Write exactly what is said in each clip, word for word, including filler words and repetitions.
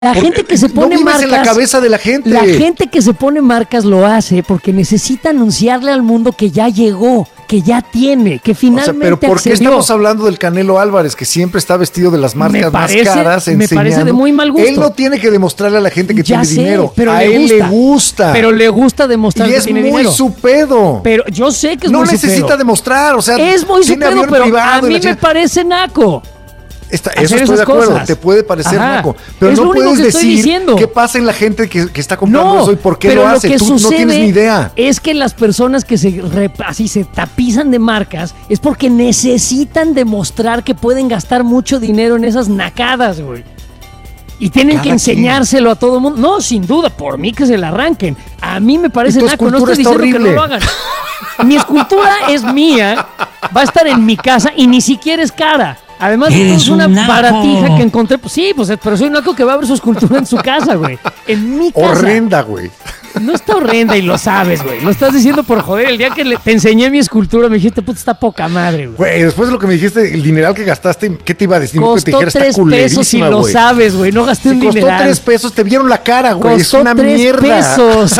La gente que se pone no marcas, en la cabeza de la gente. La gente que se pone marcas lo hace porque necesita anunciarle al mundo que ya llegó, que ya tiene, que finalmente o sea, pero ¿por qué accedió? estamos hablando del Canelo Álvarez, que siempre está vestido de las marcas parece, más caras? Me parece de muy mal gusto. Él no tiene que demostrarle a la gente que ya tiene sé, dinero. Pero a le él gusta, le gusta. Pero le gusta demostrar y que es tiene muy dinero. su pedo. Pero yo sé que es no muy su pedo. No necesita demostrar, o sea, es muy su pedo, pero a mí me chica. parece naco. Esta, eso estoy de acuerdo, cosas. Te puede parecer Ajá. naco, pero es no puedes decir diciendo. qué pasa en la gente que, que está comprando no, eso y por qué pero lo hace. Lo que Tú no tienes ni idea. Es que las personas que se así se tapizan de marcas es porque necesitan demostrar que pueden gastar mucho dinero en esas nacadas, güey. Y tienen Cada que enseñárselo quien. a todo el mundo. No, sin duda, por mí que se la arranquen. A mí me parece naco, no estoy diciendo horrible. que no lo hagan. Mi escultura es mía, va a estar en mi casa y ni siquiera es cara. Además, es una naco. baratija que encontré. Pues sí, pues, pero soy un naco que va a ver su escultura en su casa, güey. En mi casa. Horrenda, güey. No está horrenda y lo sabes, güey. Lo estás diciendo por joder. El día que le, te enseñé mi escultura, me dijiste, puta, está poca madre, güey. Güey, después de lo que me dijiste, el dineral que gastaste, ¿qué te iba a decir? Costó que te dijera, tres está pesos y lo wey. sabes, güey. No gasté si un costó dineral. Costó tres pesos, te vieron la cara, güey. Costó es una tres mierda. pesos.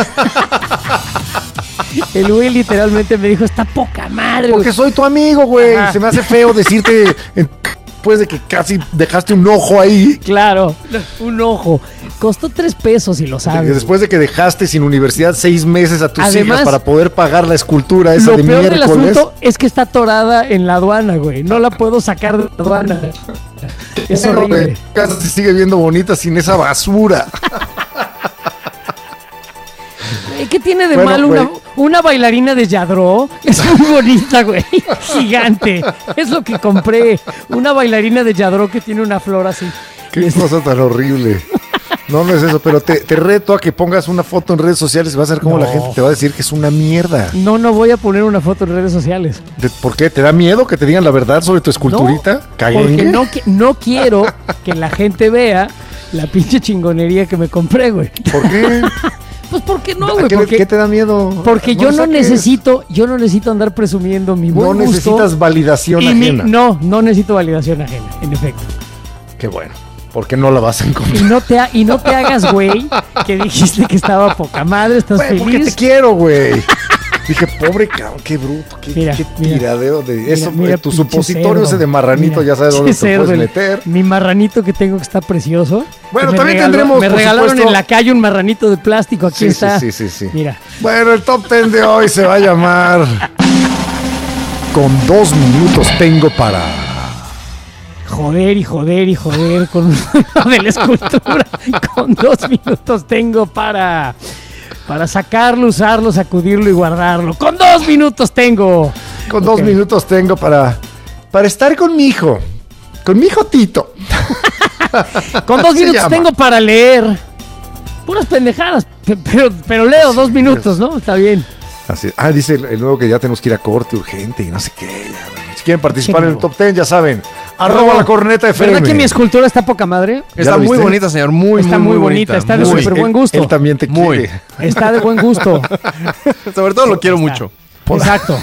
El güey literalmente me dijo, está poca madre, güey. Porque soy tu amigo, güey. Se me hace feo decirte... En... Después de que casi dejaste un ojo ahí. Claro, un ojo. Costó tres pesos y lo sabes. Después de que dejaste sin universidad seis meses a tus Además, hijas para poder pagar la escultura esa lo de peor miércoles. del asunto es que está atorada en la aduana, güey. No la puedo sacar de la aduana. Es Pero, horrible. güey, casa se sigue viendo bonita sin esa basura. ¿Qué tiene de bueno, malo una, una bailarina de Yadro? Es muy bonita, güey. Gigante. Es lo que compré. Una bailarina de Yadro que tiene una flor así. Qué es... cosa tan horrible. No, no es eso, pero te, te reto a que pongas una foto en redes sociales y vas a ver cómo no. la gente te va a decir que es una mierda. No, no voy a poner una foto en redes sociales. ¿Por qué? ¿Te da miedo que te digan la verdad sobre tu esculturita? No, porque no, no quiero que la gente vea la pinche chingonería que me compré, güey. ¿Por qué? Pues porque no, güey. ¿Qué, porque, ¿Qué te da miedo? Porque no yo no necesito, yo no necesito andar presumiendo mi buen No gusto necesitas validación ajena. Mi, no, no necesito validación ajena, en efecto. Qué bueno. ¿Por qué no la vas a encontrar? Y no te, y no te hagas, güey, que dijiste que estaba poca madre, estás güey, feliz. Porque te quiero, güey. Dije, pobre cabrón, qué bruto, qué, mira, qué tiradero de mira, eso. Mira, tu supositorio cerdo. Ese de marranito, mira, ya sabes dónde te puedes meter. Mi marranito que tengo que está precioso. Bueno, también regaló, tendremos. Me regalaron supuesto, en la calle un marranito de plástico. Aquí sí, está. Sí, sí, sí, sí. Mira. Bueno, el top ten de hoy se va a llamar Con dos minutos tengo para. Joder y joder y joder con uno de la escultura. Con dos minutos tengo para. Para sacarlo, usarlo, sacudirlo y guardarlo. Con dos minutos tengo. Con okay. dos minutos tengo para, para estar con mi hijo. Con mi hijo Tito. Con dos minutos llama. tengo para leer. Puras pendejadas. Pero, pero leo sí, dos minutos, ¿no? Está bien. Así, ah, dice el, el nuevo que ya tenemos que ir a corte urgente y no sé qué. Ya, si quieren participar en el top ten, ya saben. Arroba la corneta F M. ¿Verdad que mi escultura está poca madre? Está muy bonita, señor. Muy, está muy, muy bonita. bonita. Está de súper buen gusto. Él, él también te muy. quiere. Está de buen gusto. Sobre todo lo quiero está. mucho. Exacto.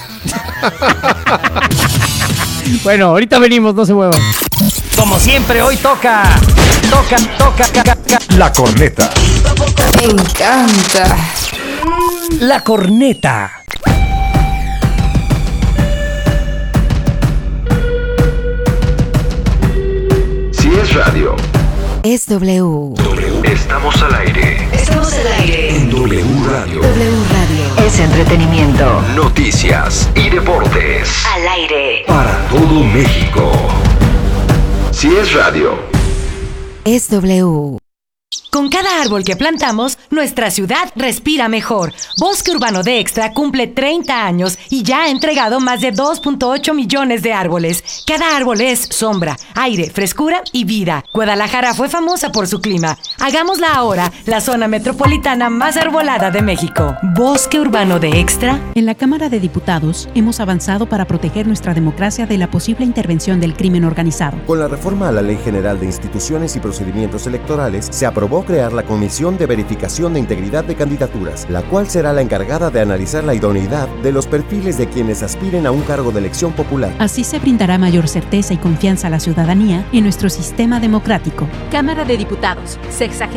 Bueno, ahorita venimos, no se muevan. Como siempre, hoy toca. Toca, toca, toca. La corneta. Me encanta. La corneta. Es radio. Es W. W. Estamos al aire. Estamos al aire. En W Radio. W Radio. Es entretenimiento. Noticias y deportes. Al aire. Para todo México. Si es radio. Es W. Con cada árbol que plantamos, nuestra ciudad respira mejor. Bosque Urbano de Extra cumple treinta años y ya ha entregado más de dos punto ocho millones de árboles. Cada árbol es sombra, aire, frescura y vida. Guadalajara fue famosa por su clima. Hagámosla ahora la zona metropolitana más arbolada de México. Bosque Urbano de Extra. En la Cámara de Diputados hemos avanzado para proteger nuestra democracia de la posible intervención del crimen organizado. Con la reforma a la Ley General de Instituciones y Procedimientos Electorales, se aprobó aprobó crear la Comisión de Verificación de Integridad de Candidaturas, la cual será la encargada de analizar la idoneidad de los perfiles de quienes aspiren a un cargo de elección popular. Así se brindará mayor certeza y confianza a la ciudadanía en nuestro sistema democrático. Cámara de Diputados, sexagésima